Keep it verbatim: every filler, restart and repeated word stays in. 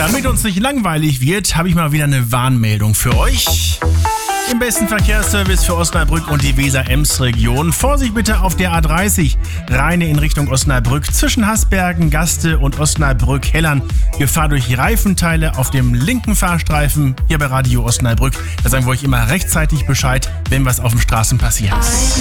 Damit uns nicht langweilig wird, habe ich mal wieder eine Warnmeldung für euch. Im besten Verkehrsservice für Osnabrück und die Weser-Ems-Region. Vorsicht bitte auf der A dreißig, Rheine in Richtung Osnabrück, zwischen Hasbergen, Gaste und Osnabrück-Hellern. Gefahr durch Reifenteile auf dem linken Fahrstreifen, hier bei Radio Osnabrück. Da sagen wir euch immer rechtzeitig Bescheid, wenn was auf den Straßen passiert.